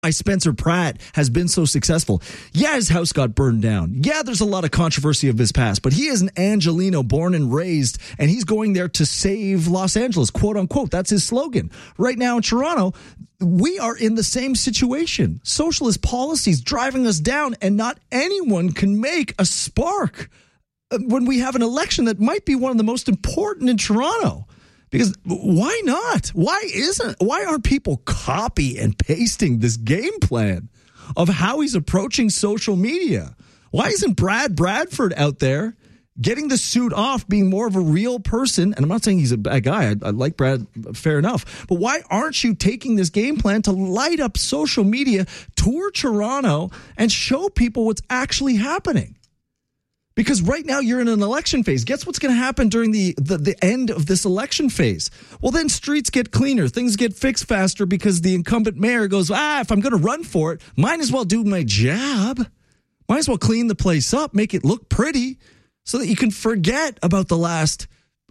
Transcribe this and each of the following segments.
Spencer Pratt has been so successful. Yeah, his house got burned down. Yeah, there's a lot of controversy of his past, but he is an Angelino born and raised, and he's going there to save Los Angeles, quote unquote. That's his slogan. Right now in Toronto, we are in the same situation. Socialist policies driving us down, and not anyone can make a spark when we have an election that might be one of the most important in Toronto. Because why not? Why aren't people copy and pasting this game plan of how he's approaching social media? Why isn't Brad Bradford out there getting the suit off, being more of a real person? And I'm not saying he's a bad guy. I like Brad, fair enough. But why aren't you taking this game plan to light up social media, tour Toronto, and show people what's actually happening? Because right now you're in an election phase. Guess what's going to happen during the end of this election phase? Well, then streets get cleaner. Things get fixed faster because the incumbent mayor goes, if I'm going to run for it, might as well do my job. Might as well clean the place up, make it look pretty so that you can forget about the last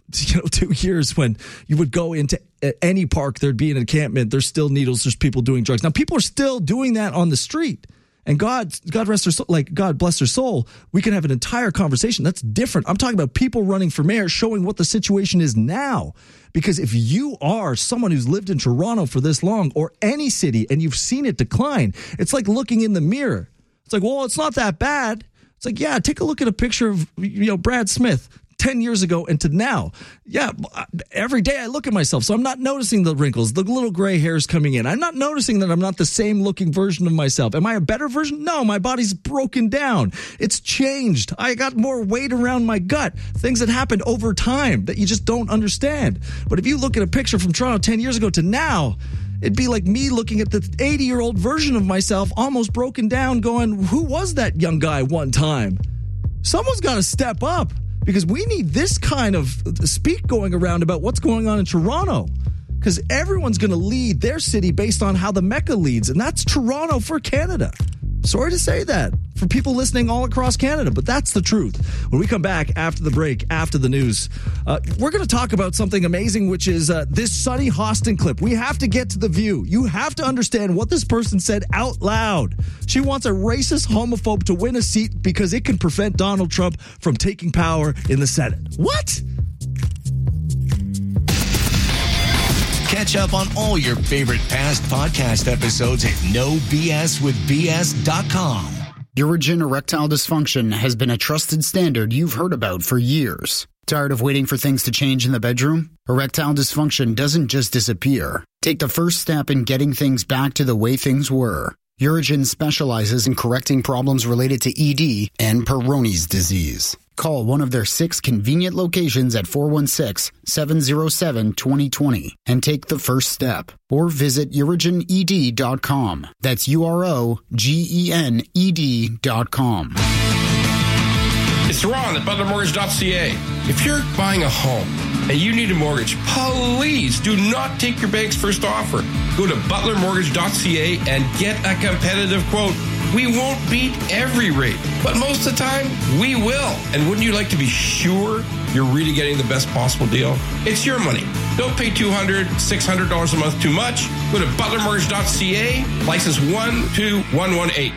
2 years when you would go into any park, there'd be an encampment, there's still needles, there's people doing drugs. Now, people are still doing that on the street. And God rest their soul, God bless their soul, we can have an entire conversation. That's different. I'm talking about people running for mayor, showing what the situation is now. Because if you are someone who's lived in Toronto for this long, or any city, and you've seen it decline, it's like looking in the mirror. It's like, well, it's not that bad. It's like, yeah, take a look at a picture of Brad Smith 10 years ago and to now. Yeah, every day I look at myself, so I'm not noticing the wrinkles, the little gray hairs coming in. I'm not noticing that I'm not the same looking version of myself. Am I a better version? No, my body's broken down. It's changed. I got more weight around my gut. Things that happened over time that you just don't understand. But if you look at a picture from Toronto 10 years ago to now, it'd be like me looking at the 80-year-old version of myself, almost broken down, going, who was that young guy one time? Someone's got to step up. Because we need this kind of speak going around about what's going on in Toronto. Because everyone's going to lead their city based on how the Mecca leads. And that's Toronto for Canada. Sorry to say that for people listening all across Canada, but that's the truth. When we come back after the break, after the news, we're going to talk about something amazing, which is this Sunny Hostin clip. We have to get to the View. You have to understand what this person said out loud. She wants a racist homophobe to win a seat because it can prevent Donald Trump from taking power in the Senate. What? Catch up on all your favorite past podcast episodes at NoBSWithBS.com. Urigen erectile dysfunction has been a trusted standard you've heard about for years. Tired of waiting for things to change in the bedroom? Erectile dysfunction doesn't just disappear. Take the first step in getting things back to the way things were. Urigen specializes in correcting problems related to ED and Peyronie's disease. Call one of their 6 convenient locations at 416-707-2020 and take the first step. Or visit urigened.com. That's UROGENED.com. It's Ron at ButlerMortgage.ca. If you're buying a home and you need a mortgage, please do not take your bank's first offer. Go to ButlerMortgage.ca and get a competitive quote. We won't beat every rate, but most of the time, we will. And wouldn't you like to be sure you're really getting the best possible deal? It's your money. Don't pay $200, $600 a month too much. Go to ButlerMortgage.ca, license 12118.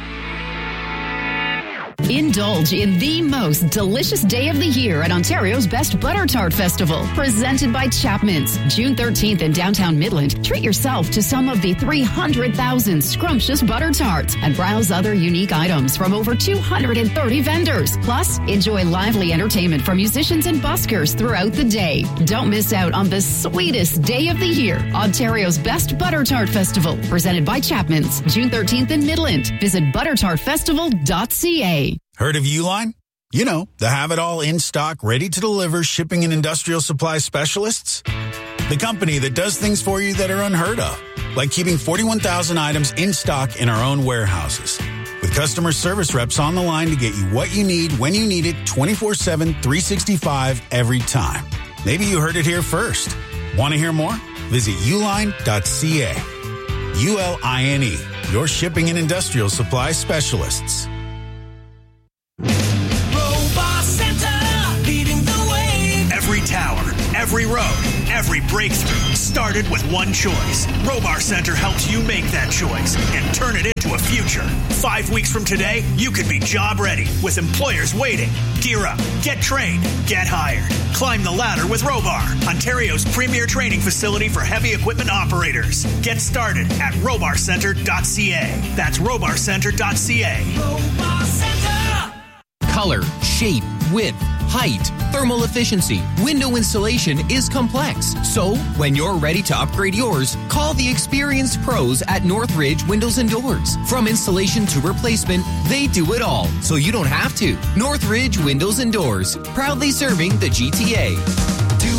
Indulge in the most delicious day of the year at Ontario's Best Butter Tart Festival, presented by Chapman's. June 13th in downtown Midland, treat yourself to some of the 300,000 scrumptious butter tarts and browse other unique items from over 230 vendors. Plus, enjoy lively entertainment from musicians and buskers throughout the day. Don't miss out on the sweetest day of the year. Ontario's Best Butter Tart Festival, presented by Chapman's. June 13th in Midland. Visit buttertartfestival.ca. Heard of Uline? You know, the have-it-all in-stock, ready-to-deliver shipping and industrial supply specialists. The company that does things for you that are unheard of, like keeping 41,000 items in stock in our own warehouses. With customer service reps on the line to get you what you need, when you need it, 24/7, 365, every time. Maybe you heard it here first. Want to hear more? Visit uline.ca. ULINE, your shipping and industrial supply specialists. Robot Center, leading the way. Every tower, every road, every Every breakthrough started with one choice. Robar Center helps you make that choice and turn it into a future. 5 weeks from today, you could be job ready with employers waiting. Gear up, get trained, get hired. Climb the ladder with Robar, Ontario's premier training facility for heavy equipment operators. Get started at robarcenter.ca. That's robarcenter.ca. Robar Center! Color, shape, width, height, thermal efficiency, window installation is complex. So, when you're ready to upgrade yours, call the experienced pros at Northridge Windows and Doors. From installation to replacement, they do it all, so you don't have to. Northridge Windows and Doors, proudly serving the GTA.